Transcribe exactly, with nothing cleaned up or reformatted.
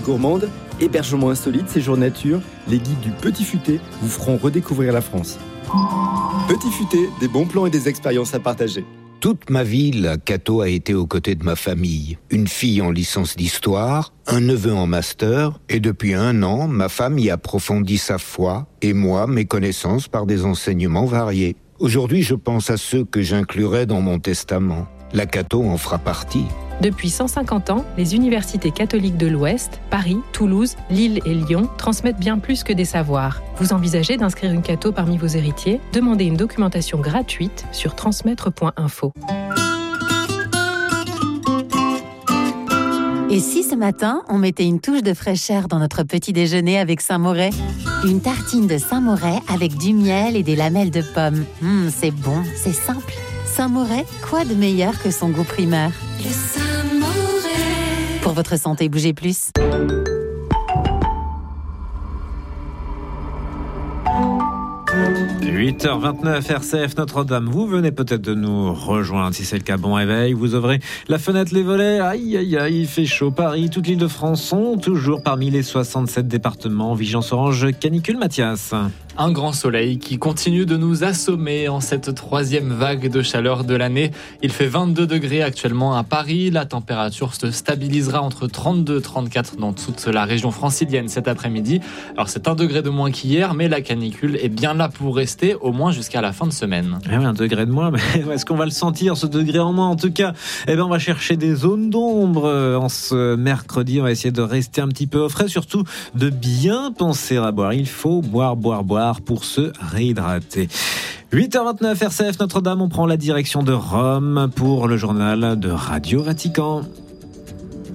gourmande, hébergement insolite, séjour nature, les guides du Petit Futé vous feront redécouvrir la France. Petit Futé, des bons plans et des expériences à partager. Toute ma vie, la Cato a été aux côtés de ma famille. Une fille en licence d'histoire, un neveu en master, et depuis un an, ma femme y approfondit sa foi, et moi, mes connaissances par des enseignements variés. Aujourd'hui, je pense à ceux que j'inclurai dans mon testament. La Cato en fera partie. Depuis cent cinquante ans, les universités catholiques de l'Ouest, Paris, Toulouse, Lille et Lyon transmettent bien plus que des savoirs. Vous envisagez d'inscrire une Cato parmi vos héritiers ? Demandez une documentation gratuite sur transmettre point info. Et si ce matin, on mettait une touche de fraîcheur dans notre petit déjeuner avec Saint-Moret ? Une tartine de Saint-Moret avec du miel et des lamelles de pommes. Mmh, c'est bon, c'est simple. Saint-Moret, quoi de meilleur que son goût primeur ? Le Saint-Moret. Pour votre santé, bougez plus. huit heures vingt-neuf, R C F Notre-Dame. Vous venez peut-être de nous rejoindre. Si c'est le cas, bon réveil. Vous ouvrez la fenêtre, les volets. Aïe, aïe, aïe, il fait chaud. Paris, toute l'île de France sont toujours parmi les soixante-sept départements. Vigilance orange canicule, Mathias. Un grand soleil qui continue de nous assommer en cette troisième vague de chaleur de l'année. Il fait vingt-deux degrés actuellement à Paris. La température se stabilisera entre trente-deux et trente-quatre dans toute la région francilienne cet après-midi. Alors c'est un degré de moins qu'hier, mais la canicule est bien là pour rester, au moins jusqu'à la fin de semaine. Eh oui, un degré de moins, mais est-ce qu'on va le sentir, ce degré en moins ? En tout cas, eh ben, on va chercher des zones d'ombre en ce mercredi. On va essayer de rester un petit peu au frais, surtout de bien penser à boire. Il faut boire, boire, boire pour se réhydrater. huit heures vingt-neuf, R C F Notre-Dame, on prend la direction de Rome pour le journal de Radio Vatican.